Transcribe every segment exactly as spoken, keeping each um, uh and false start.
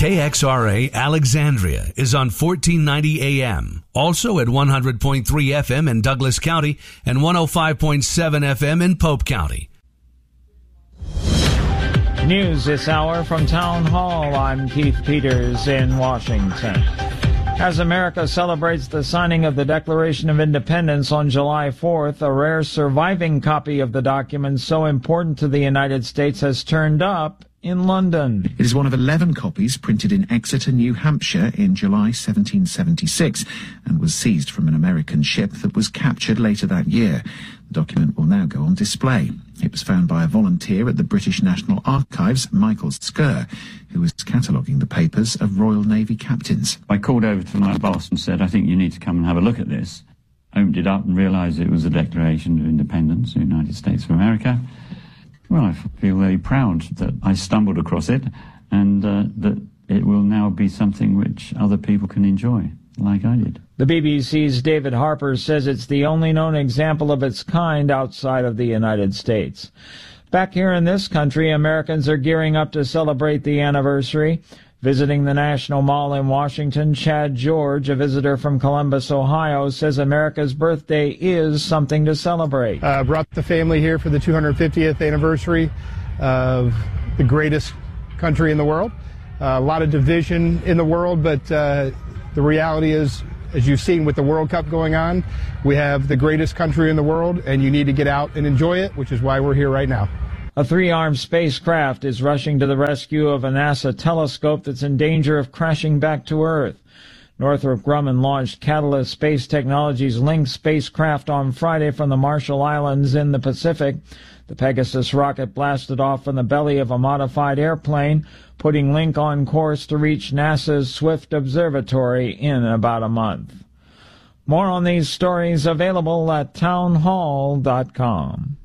K X R A Alexandria is on fourteen ninety A M, also at one hundred point three F M in Douglas County and one oh five point seven F M in Pope County. News this hour from Town Hall. I'm Keith Peters in Washington. As America celebrates the signing of the Declaration of Independence on July fourth, a rare surviving copy of the document so important to the United States has turned up in London. It is one of eleven copies printed in Exeter, New Hampshire in July seventeen seventy-six and was seized from an American ship that was captured later that year. The document will now go on display. It was found by a volunteer at the British National Archives, Michael Skerr, who was cataloguing the papers of Royal Navy captains. I called over to my boss and said, I think you need to come and have a look at this. Opened it up and realised it was the Declaration of Independence of the United States of America. Well, I feel very proud that I stumbled across it and uh, that it will now be something which other people can enjoy, like I did. The B B C's David Harper says it's the only known example of its kind outside of the United States. Back here in this country, Americans are gearing up to celebrate the anniversary. Visiting the National Mall in Washington, Chad George, a visitor from Columbus, Ohio, says America's birthday is something to celebrate. I uh, brought the family here for the two hundred fiftieth anniversary of the greatest country in the world. Uh, a lot of division in the world, but uh, the reality is, as you've seen with the World Cup going on, we have the greatest country in the world, and you need to get out and enjoy it, which is why we're here right now. A three-armed spacecraft is rushing to the rescue of a NASA telescope that's in danger of crashing back to Earth. Northrop Grumman launched Catalyst Space Technologies' Link spacecraft on Friday from the Marshall Islands in the Pacific. The Pegasus rocket blasted off from the belly of a modified airplane, putting Link on course to reach NASA's Swift Observatory in about a month. More on these stories available at town hall dot com.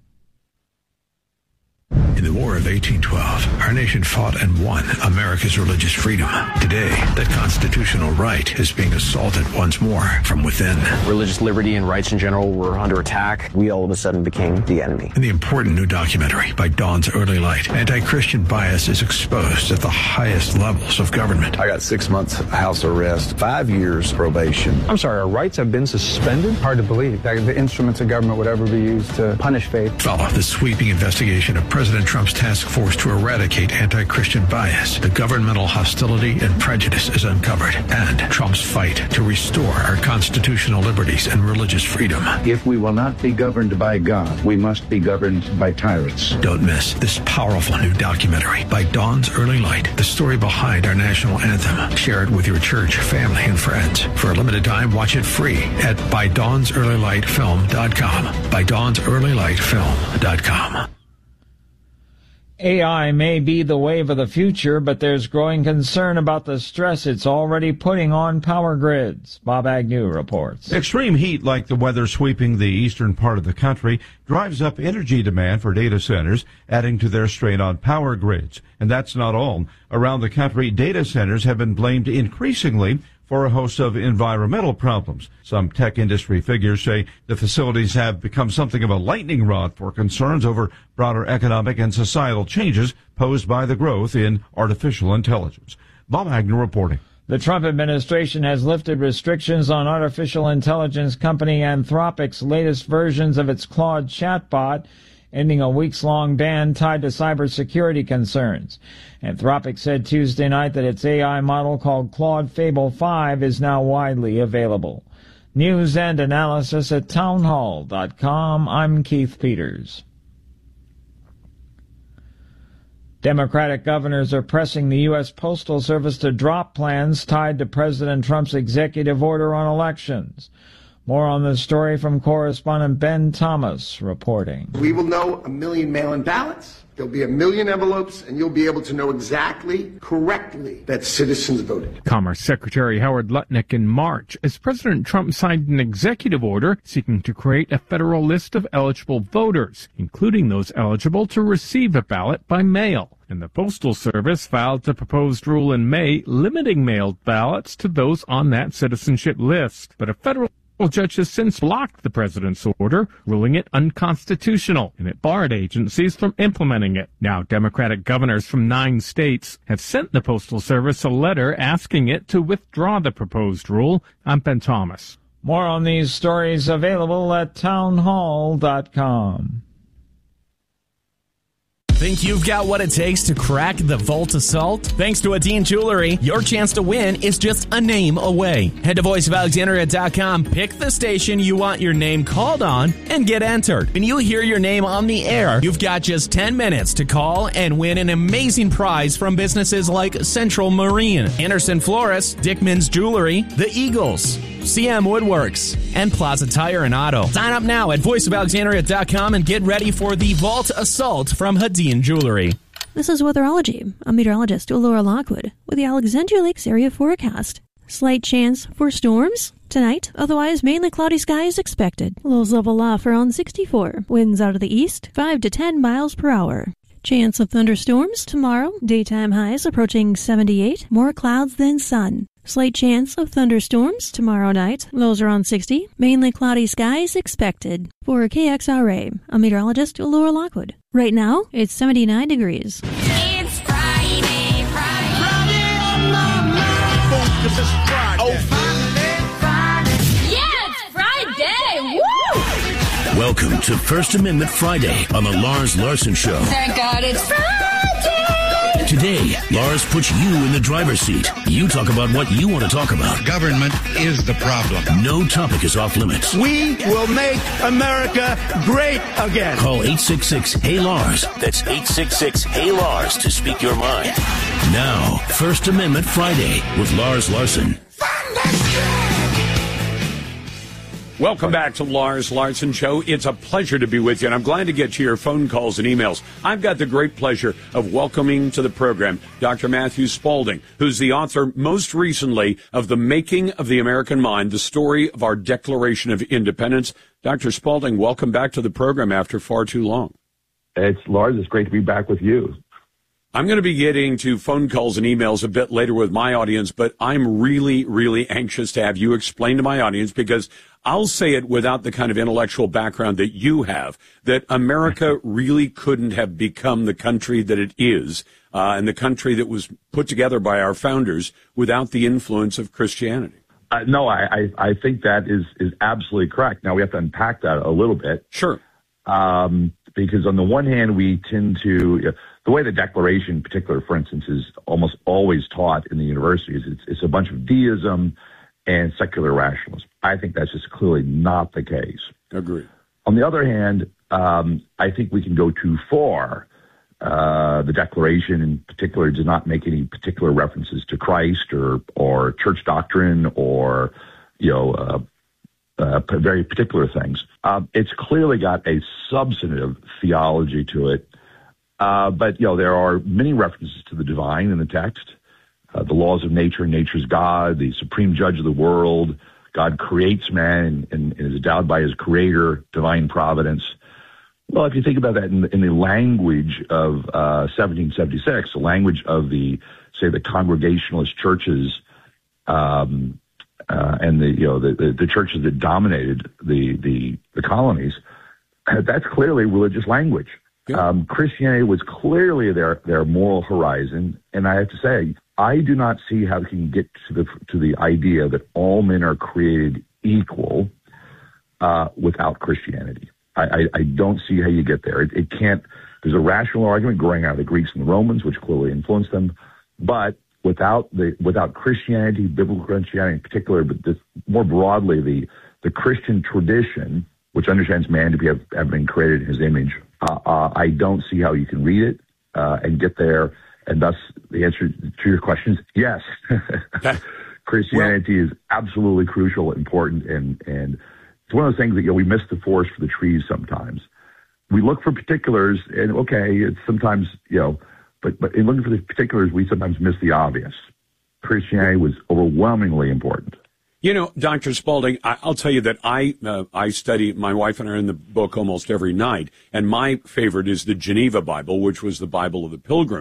In the War of eighteen twelve, our nation fought and won America's religious freedom. Today, that constitutional right is being assaulted once more from within. Religious liberty and rights in general were under attack. We all of a sudden became the enemy. In the important new documentary by Dawn's Early Light, anti-Christian bias is exposed at the highest levels of government. I got six months house arrest, five years probation. I'm sorry, our rights have been suspended? Hard to believe that the instruments of government would ever be used to punish faith. Follow the sweeping investigation of President Trump's task force to eradicate anti-Christian bias. The governmental hostility and prejudice is uncovered, and Trump's fight to restore our constitutional liberties and religious freedom. If we will not be governed by God, we must be governed by tyrants. Don't miss this powerful new documentary by Dawn's Early Light, the story behind our national anthem. Share it with your church, family, and friends. For a limited time, watch it free at by dawns early light film dot com. by dawns early light film dot com. A I may be the wave of the future, but there's growing concern about the stress it's already putting on power grids. Bob Agnew reports. Extreme heat like the weather sweeping the eastern part of the country drives up energy demand for data centers, adding to their strain on power grids. And that's not all. Around the country, data centers have been blamed increasingly for a host of environmental problems. Some tech industry figures say the facilities have become something of a lightning rod for concerns over broader economic and societal changes posed by the growth in artificial intelligence. Bob Agnew reporting. The Trump administration has lifted restrictions on artificial intelligence company Anthropic's latest versions of its Claude chatbot, ending a weeks-long ban tied to cybersecurity concerns. Anthropic said Tuesday night that its A I model called Claude Fable five is now widely available. News and analysis at town hall dot com. I'm Keith Peters. Democratic governors are pressing the U S Postal Service to drop plans tied to President Trump's executive order on elections. More on this story from correspondent Ben Thomas reporting. We will know a million mail-in ballots. There'll be a million envelopes, and you'll be able to know exactly, correctly, that citizens voted. Commerce Secretary Howard Lutnick in March, as President Trump signed an executive order seeking to create a federal list of eligible voters, including those eligible to receive a ballot by mail. And the Postal Service filed a proposed rule in May limiting mailed ballots to those on that citizenship list. But a federal Well, judge has since blocked the president's order, ruling it unconstitutional, and it barred agencies from implementing it. Now, Democratic governors from nine states have sent the Postal Service a letter asking it to withdraw the proposed rule. I'm Ben Thomas. More on these stories available at townhall dot com. Think you've got what it takes to crack the Vault Assault? Thanks to Adine Jewelry, your chance to win is just a name away. Head to voice of alexandria dot com, pick the station you want your name called on, and get entered. When you hear your name on the air, you've got just ten minutes to call and win an amazing prize from businesses like Central Marine, Anderson Flores, Dickman's Jewelry, The Eagles, C M Woodworks, and Plaza Tire and Auto. Sign up now at voice of alexandria dot com and get ready for the Vault Assault from Hadeen Jewelry. This is Weatherology. I'm meteorologist Laura Lockwood with the Alexandria Lakes area forecast. Slight chance for storms tonight, otherwise mainly cloudy skies expected. Lows level off around sixty-four. Winds out of the east, five to ten miles per hour. Chance of thunderstorms tomorrow. Daytime highs approaching seventy-eight. More clouds than sun. Slight chance of thunderstorms tomorrow night. Lows around sixty. Mainly cloudy skies expected. For K X R A, I'm meteorologist Laura Lockwood. Right now, it's seventy-nine degrees. It's Friday, Friday. Friday on my mind. Focus is Friday. Oh, Friday, Friday. Yeah, it's Friday. Woo! Welcome to First Amendment Friday on the Lars Larson Show. Thank God it's Friday. Today, Lars puts you in the driver's seat. You talk about what you want to talk about. Government is the problem. No topic is off limits. We will make America great again. Call eight six six, H E Y, Lars. That's eight six six, H E Y, Lars to speak your mind. Now, First Amendment Friday with Lars Larson. Welcome back to Lars Larson Show. It's a pleasure to be with you, and I'm glad to get to your phone calls and emails. I've got the great pleasure of welcoming to the program Doctor Matthew Spalding, who's the author most recently of The Making of the American Mind, the story of our Declaration of Independence. Doctor Spalding, welcome back to the program after far too long. It's Lars. It's great to be back with you. I'm going to be getting to phone calls and emails a bit later with my audience, but I'm really, really anxious to have you explain to my audience, because I'll say it without the kind of intellectual background that you have, that America really couldn't have become the country that it is, uh, and the country that was put together by our founders without the influence of Christianity. Uh, no, I, I, I think that is, is absolutely correct. Now, we have to unpack that a little bit. Sure. Um, because on the one hand, we tend to... Uh, The way the Declaration in particular, for instance, is almost always taught in the universities, it's, it's a bunch of deism and secular rationalism. I think that's just clearly not the case. Agreed. On the other hand, um, I think we can go too far. Uh, the Declaration in particular does not make any particular references to Christ or, or church doctrine or, you know, uh, uh, very particular things. Um, it's clearly got a substantive theology to it. Uh, but, you know, there are many references to the divine in the text, uh, the laws of nature, nature's God, the supreme judge of the world. God creates man and, and, and is endowed by his creator, divine providence. Well, if you think about that in, in the language of uh, seventeen seventy-six, the language of the, say, the Congregationalist churches um, uh, and the, you know, the, the, the churches that dominated the, the, the colonies, that's clearly religious language. Um, Christianity was clearly their, their moral horizon, and I have to say, I do not see how we can get to the to the idea that all men are created equal uh, without Christianity. I, I, I don't see how you get there. It, it can't. There's a rational argument growing out of the Greeks and the Romans, which clearly influenced them, but without the without Christianity, biblical Christianity in particular, but this, more broadly, the the Christian tradition, which understands man to be have, have been created in his image. Uh, uh, I don't see how you can read it uh, and get there, and thus the answer to your question is yes. Christianity well, is absolutely crucial, important, and and it's one of those things that, you know, we miss the forest for the trees sometimes. We look for particulars, and okay, it's sometimes, you know, but but in looking for the particulars, we sometimes miss the obvious. Christianity was overwhelmingly important. You know, Doctor Spalding, I, I'll tell you that I uh, I study, my wife and I are in the book almost every night, and my favorite is the Geneva Bible, which was the Bible of the Pilgrims,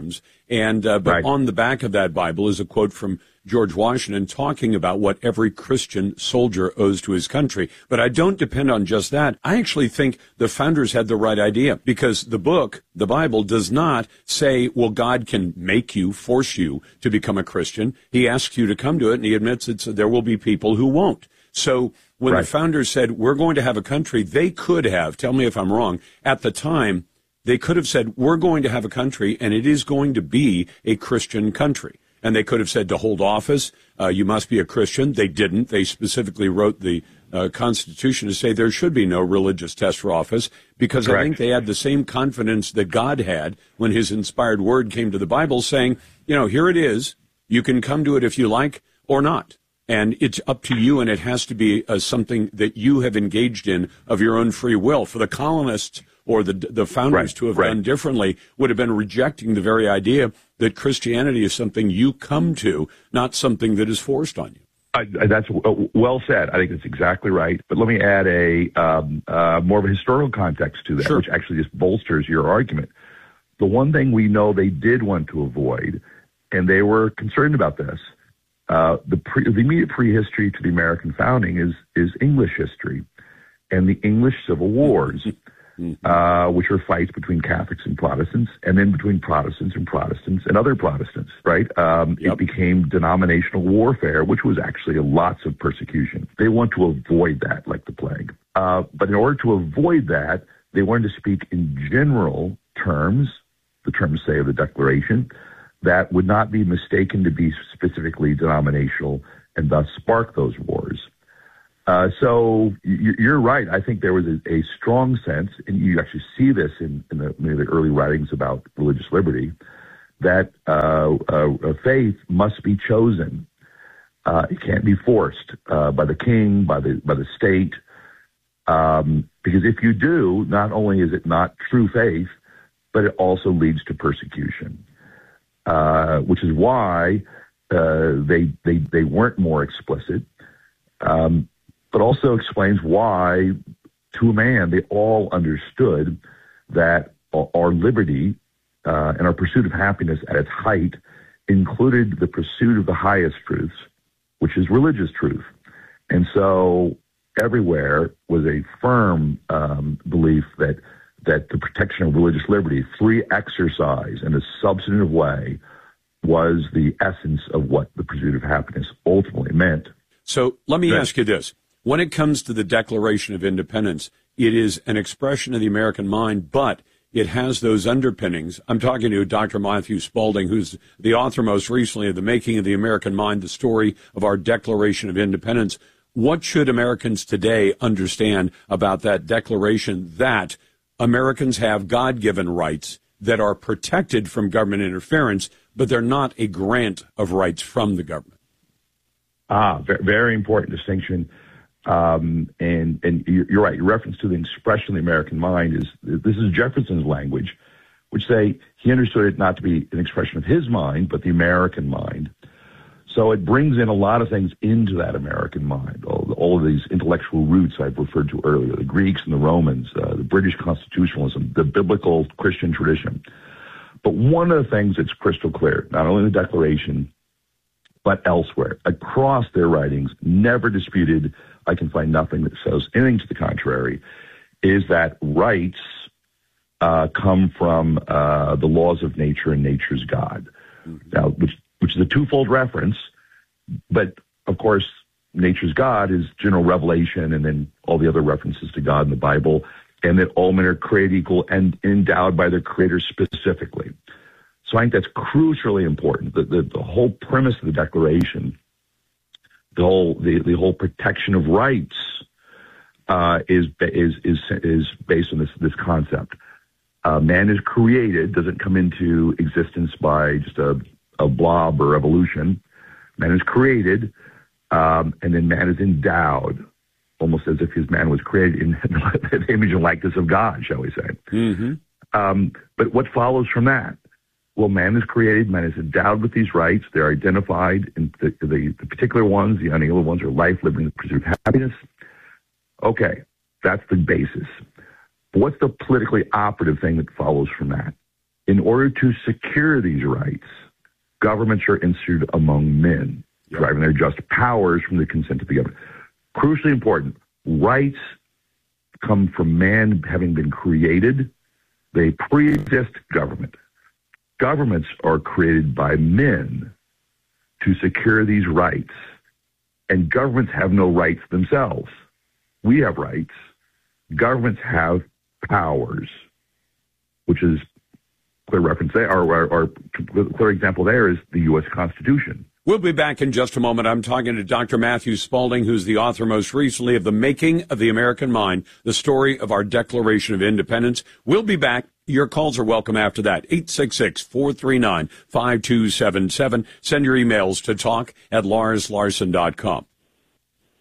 And uh, but Right. on the back of that Bible is a quote from George Washington talking about what every Christian soldier owes to his country. But I don't depend on just that. I actually think the founders had the right idea, because the book, the Bible, does not say, well, God can make you, force you to become a Christian. He asks you to come to it, and he admits it's, there will be people who won't. So when Right. the founders said, we're going to have a country, they could have, tell me if I'm wrong, at the time, they could have said, we're going to have a country, and it is going to be a Christian country. And they could have said to hold office, uh, you must be a Christian. They didn't. They specifically wrote the uh, Constitution to say there should be no religious test for office, because Correct. I think they had the same confidence that God had when his inspired word came to the Bible, saying, you know, here it is. You can come to it if you like or not. And it's up to you, and it has to be uh, something that you have engaged in of your own free will. For the colonists or the the founders Right, to have right. done differently would have been rejecting the very idea that Christianity is something you come to, not something that is forced on you. I, I- that's w- well said. I think that's exactly right. But let me add a um, uh, more of a historical context to that, Sure. which actually just bolsters your argument. The one thing we know they did want to avoid, and they were concerned about this, uh, the, pre, the immediate prehistory to the American founding is is English history and the English Civil Wars. Uh, which are fights between Catholics and Protestants, and then between Protestants and Protestants and other Protestants, right? Um, Yep. It became denominational warfare, which was actually lots of persecution. They want to avoid that like the plague. Uh, but in order to avoid that, they wanted to speak in general terms, the terms, say, of the Declaration, that would not be mistaken to be specifically denominational and thus spark those wars. Uh, so you- you're right. I think there was a, a strong sense, and you actually see this in, in the, many of the early writings about religious liberty, that uh, uh, faith must be chosen. Uh, it can't be forced uh, by the king, by the by the state, um, because if you do, not only is it not true faith, but it also leads to persecution. Uh, which is why uh, they they they weren't more explicit. Um, but also explains why, to a man, they all understood that our liberty uh, and our pursuit of happiness at its height included the pursuit of the highest truths, which is religious truth. And so everywhere was a firm um, belief that that the protection of religious liberty, free exercise in a substantive way, was the essence of what the pursuit of happiness ultimately meant. So let me Right. ask you this. When it comes to the Declaration of Independence, it is an expression of the American mind, but it has those underpinnings. I'm talking to Doctor Matthew Spalding, who's the author most recently of The Making of the American Mind, the story of our Declaration of Independence. What should Americans today understand about that declaration, that Americans have God-given rights that are protected from government interference, but they're not a grant of rights from the government? Ah, ve- very important distinction. Um, and and you're you're right. Your reference to the expression of the American mind is this is Jefferson's language, which say he understood it not to be an expression of his mind, but the American mind. So it brings in a lot of things into that American mind. All, all of these intellectual roots I've referred to earlier: the Greeks and the Romans, uh, the British constitutionalism, the biblical Christian tradition. But one of the things that's crystal clear, not only in the Declaration, but elsewhere, across their writings, never disputed, I can find nothing that says anything to the contrary, is that rights uh, come from uh, the laws of nature and nature's God. Mm-hmm. Now, which which is a twofold reference, but of course, nature's God is general revelation, and then all the other references to God in the Bible, and that all men are created equal and endowed by their Creator specifically. So I think that's crucially important. The, the, the whole premise of the Declaration, the whole the, the whole protection of rights, uh, is is is is based on this this concept. Uh, man is created, doesn't come into existence by just a, a blob or evolution. Man is created, um, and then man is endowed, almost as if his man was created in the image and likeness of God, shall we say. Mm-hmm. Um, but what follows from that? Well, man is created, man is endowed with these rights. They're identified, and the, the, the particular ones, the unalienable ones, are life, liberty, and the pursuit of happiness. Okay, that's the basis. But what's the politically operative thing that follows from that? In order to secure these rights, governments are instituted among men, yep. deriving their just powers from the consent of the government. Crucially important, rights come from man having been created. They pre-exist government. Governments are created by men to secure these rights, and governments have no rights themselves. We have rights. Governments have powers, which is clear reference there, or, or, or clear example there is the U S Constitution. We'll be back in just a moment. I'm talking to Doctor Matthew Spalding, who's the author most recently of The Making of the American Mind, the story of our Declaration of Independence. We'll be back. Your calls are welcome after that. eight six six, four three nine, five two seven seven. Send your emails to talk at lars larson dot com.